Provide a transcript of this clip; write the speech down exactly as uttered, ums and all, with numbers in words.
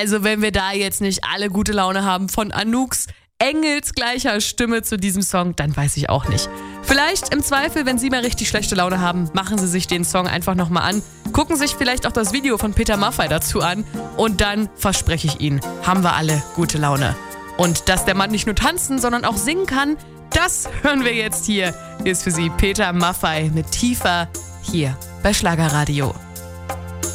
Also wenn wir da jetzt nicht alle gute Laune haben von Anouks engelsgleicher Stimme zu diesem Song, dann weiß ich auch nicht. Vielleicht im Zweifel, wenn Sie mal richtig schlechte Laune haben, machen Sie sich den Song einfach nochmal an, gucken sich vielleicht auch das Video von Peter Maffay dazu an und dann, verspreche ich Ihnen, haben wir alle gute Laune. Und dass der Mann nicht nur tanzen, sondern auch singen kann, das hören wir jetzt hier, ist für Sie Peter Maffay mit Tiefer hier bei Schlagerradio.